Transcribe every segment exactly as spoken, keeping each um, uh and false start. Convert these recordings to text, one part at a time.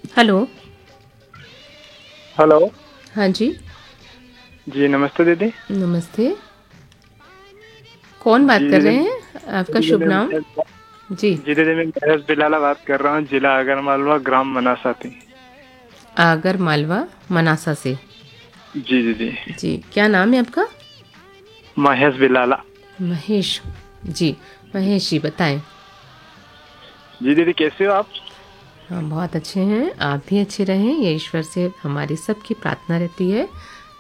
Hello. Hello. हाँ जी। जी नमस्ते दीदी। नमस्ते। कौन बात जी कर दीदी। रहे हैं? आपका दीदी शुभ मैं नाम? जी। जी दीदी मैं महेश बिलाला बात कर रहा हूँ, जिला आगरमालवा, ग्राम मनासाती। आगर मालवा, मनासा से। जी दीदी। जी, क्या नाम है आपका? महेश बिलाला। महेश। जी। महेश जी, बताएं। जी दीदी कैसे हो आप? हम बहुत अच्छे हैं, आप भी अच्छे रहें, ये ईश्वर से हमारी सबकी प्रार्थना रहती है।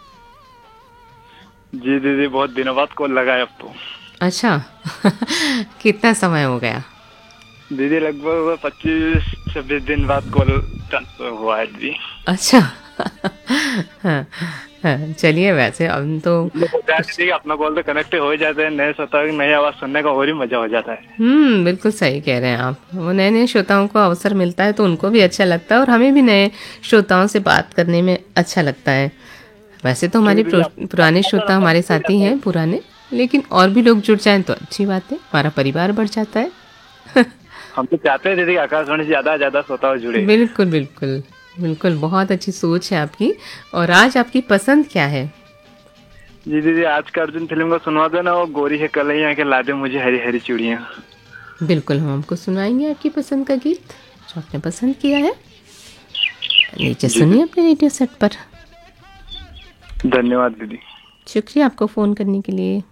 जी दीदी बहुत दिनों बाद कॉल लगाए अब तो। अच्छा। कितना समय हो गया? दीदी लगभग पच्चीस छब्बीस दिन बाद कॉल ट्रांसफर हुआ है दीदी। अच्छा। हाँ, हाँ, चलिए वैसे हम तो मतलब होता है कुछ। दीदी अपना कॉल तो कनेक्ट हो ही जाते हैं, नए श्रोता की नई आवाज सुनने का और ही मजा हो जाता है। हुँ, बिल्कुल सही कह रहे हैं आप। वो नए-नए श्रोताओं को अवसर मिलता है तो उनको भी अच्छा लगता है और हमें भी नए श्रोताओं से बात करने में अच्छा लगता है। वैसे तो क्योंकि हमारे दीदी प्रो आप पुराने आपका श्रोता नंबर हमारे हो साथी जाता है। हैं पुराने, लेकिन और भी लोग जुड़ जाएँ तो अच्छी बात है, हमारा परिवार बढ़ जाता है। हम तो चाहते हैं दीदी आकाशवाणी से ज्यादा से ज्यादा श्रोता जुड़े। बिल्कुल, बिल्कुल। बिल्कुल, बहुत अच्छी सोच है आपकी। और आज आपकी पसंद क्या है? जी दीदी आज का अर्जुन फिल्म को सुनवा दो ना, वो गोरी है कन्हैया के ला दे मुझे हरी हरी चूड़ियां। बिल्कुल, हम आपको सुनाएँगे आपकी पसंद का गीत, जो आपने पसंद किया है। लीजिए जी सुनिए दीदी। अपने रेडियो सेट पर। धन्यवाद दीदी। शुक्रिया आपको फ़ोन करने के लिए।